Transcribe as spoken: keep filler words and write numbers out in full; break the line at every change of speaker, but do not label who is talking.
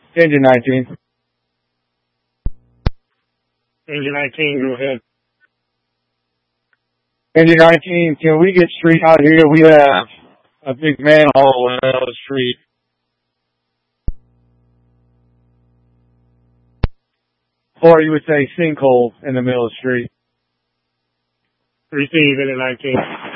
Engine nineteen.
Engine nineteen, go ahead.
Engine nineteen, can we get street out here? We have a big manhole in the middle of the street. Or you would say sinkhole in the middle of the street.
Receive, Engine nineteen.